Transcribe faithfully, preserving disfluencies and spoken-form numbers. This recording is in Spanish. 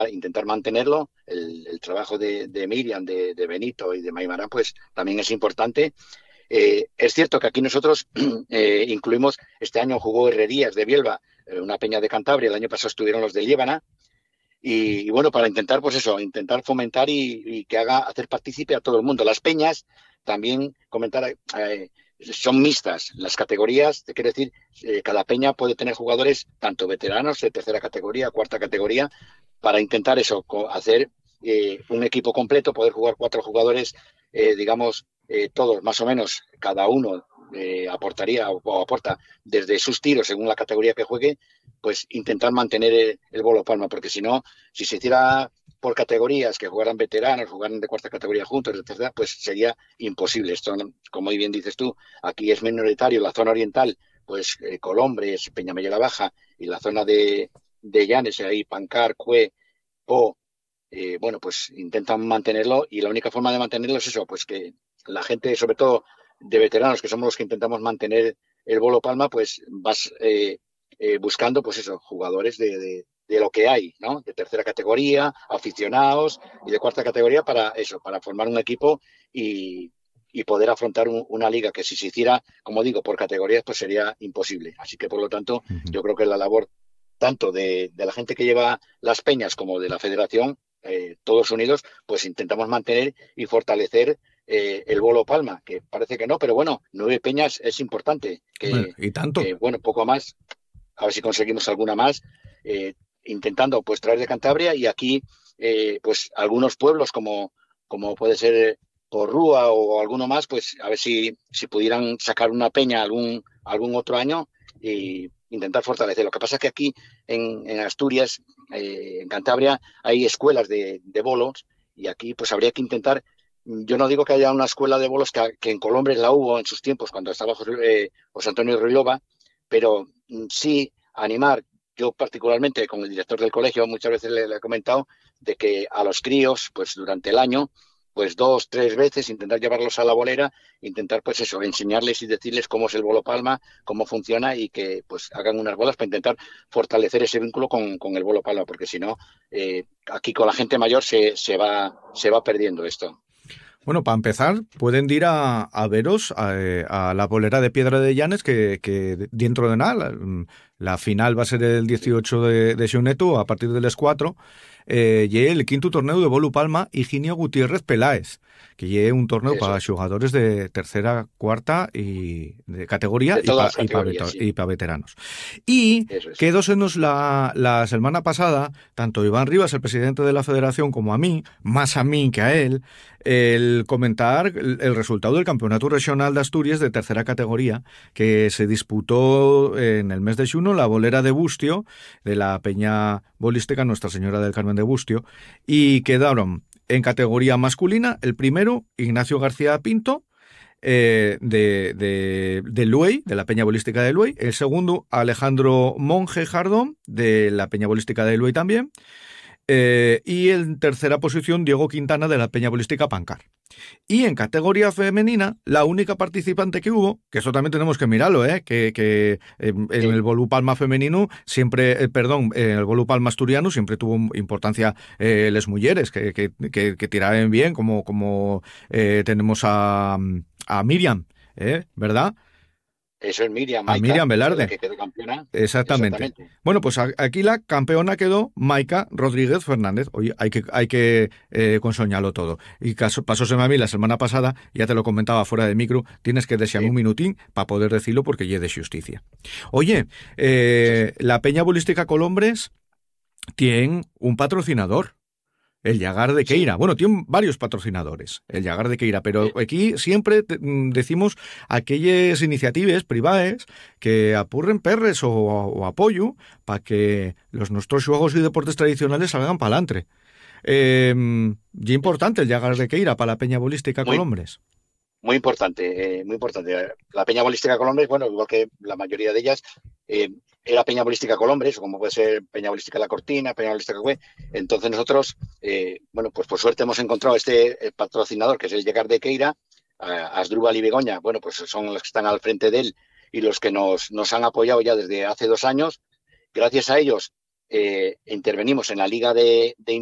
intentar mantenerlo. El, el trabajo de, de Miriam, de, de Benito y de Maimarán, pues también es importante. Eh, es cierto que aquí nosotros eh, incluimos, este año jugó Herrerías de Bielba, eh, una peña de Cantabria, el año pasado estuvieron los de Liébana, y, y bueno, para intentar, pues eso, intentar fomentar y, y que haga, hacer partícipe a todo el mundo. Las peñas, también comentar, eh, son mixtas. Las categorías, te quiero decir, eh, cada peña puede tener jugadores, tanto veteranos de tercera categoría, cuarta categoría, para intentar eso, hacer eh, un equipo completo, poder jugar cuatro jugadores, eh, digamos, eh, todos más o menos, cada uno eh, aportaría o, o aporta desde sus tiros según la categoría que juegue, pues intentar mantener el, el bolo palma, porque si no, si se hiciera por categorías, que jugaran veteranos, jugaran de cuarta categoría juntos, etcétera, pues sería imposible. Esto, como muy bien dices tú, aquí es minoritario, la zona oriental, pues eh, Colombres, Peñamella la Baja, y la zona de, de Llanes, ahí Pancar, Cue, Po, eh, bueno, pues intentan mantenerlo, y la única forma de mantenerlo es eso, pues que la gente, sobre todo de veteranos, que somos los que intentamos mantener el bolo palma, pues vas eh, eh, buscando, pues eso, jugadores de, de, de lo que hay, ¿no? De tercera categoría, aficionados y de cuarta categoría para eso, para formar un equipo y, y poder afrontar un, una liga que si se hiciera, como digo, por categorías, pues sería imposible. Así que, por lo tanto, Ujú. yo creo que la labor tanto de, de la gente que lleva las peñas como de la federación, eh, todos unidos, pues intentamos mantener y fortalecer eh, el bolo palma, que parece que no, pero bueno, nueve peñas es importante, Bueno, que, y tanto. que bueno, poco más, a ver si conseguimos alguna más, eh, intentando pues traer de Cantabria, y aquí eh, pues algunos pueblos como, como puede ser Porrúa o alguno más, pues a ver si, si pudieran sacar una peña algún, algún otro año y intentar fortalecer. Lo que pasa es que aquí en, en Asturias, eh, en Cantabria, hay escuelas de, de bolos, y aquí pues habría que intentar. Yo no digo que haya una escuela de bolos que, que en Colombres la hubo en sus tiempos, cuando estaba José, eh, José Antonio Ruilova, pero mm, sí animar. Yo particularmente con el director del colegio muchas veces le, le he comentado de que a los críos, pues durante el año, pues dos, tres veces intentar llevarlos a la bolera, intentar pues eso, enseñarles y decirles cómo es el bolo palma, cómo funciona, y que pues hagan unas bolas para intentar fortalecer ese vínculo con, con el bolo palma, porque si no, eh, aquí con la gente mayor se, se, va, se va perdiendo esto. Bueno, para empezar, pueden ir a, a veros a, a la bolera de Piedra de Llanes, que, que dentro de nada, la, la final va a ser el dieciocho de, de Xunetu, a partir del cuatro, eh, y el quinto torneo de Bolu Palma Higinio Gutiérrez Peláez, que lleve un torneo Eso para es, jugadores de tercera, cuarta y de categoría de y todas para las y pa categorías, sí, y pa veteranos. Y eso es. quedósenos la, la semana pasada, tanto Iván Rivas, el presidente de la federación, como a mí, más a mí que a él, el comentar el, el resultado del Campeonato Regional de Asturias de tercera categoría, que se disputó en el mes de xuno, la bolera de Bustio, de la Peña Bolística Nuestra Señora del Carmen de Bustio, y quedaron en categoría masculina el primero, Ignacio García Pinto, eh, de, de, de Luey, de la Peña Bolística de Luey; el segundo, Alejandro Monge Jardón, de la Peña Bolística de Luey también; eh, y en tercera posición, Diego Quintana, de la Peña Bolística Pancar. Y en categoría femenina, la única participante que hubo, que eso también tenemos que mirarlo, ¿eh? que, que eh, en el Sí, Bolu Palma femenino siempre, eh, perdón, en el Bolu Palma asturiano siempre tuvo importancia eh, las mujeres, que, que, que, que tiraban bien, como, como eh, tenemos a, a Miriam, ¿eh? ¿Verdad? eso es Miriam, A Maika, Miriam que fue la Velarde. que quedó campeona. Exactamente. Exactamente. Bueno, pues aquí la campeona quedó Maika Rodríguez Fernández. Oye, hay que, hay que eh, consoñarlo todo. Y caso, pasóseme a mí la semana pasada, ya te lo comentaba fuera de micro, tienes que desearme un Sí, minutín para poder decirlo, porque ya de justicia. Oye, eso es. eh, la Peña Bolística Colombres tiene un patrocinador. El Llagar de Queira. Sí, Bueno, tiene varios patrocinadores, el Llagar de Queira, pero eh, aquí siempre te, decimos aquellas iniciativas privadas que apurren perres o, o apoyo para que los nuestros juegos y deportes tradicionales salgan para adelante. Eh, y importante el Llagar es de Queira para la Peña Bolística muy, Colombres. muy importante, eh, muy importante. La Peña Bolística Colombres, bueno, igual que la mayoría de ellas, eh, era Peña Bolística Colombres, como puede ser Peña Bolística La Cortina, Peña Bolística Cue. Entonces nosotros, eh, bueno, pues por suerte hemos encontrado este eh, patrocinador, que es el Llegar de Queira, a Asdrúbal y Begoña, bueno, pues son los que están al frente de él y los que nos, nos han apoyado ya desde hace dos años. Gracias a ellos, eh, intervenimos en la Liga de, de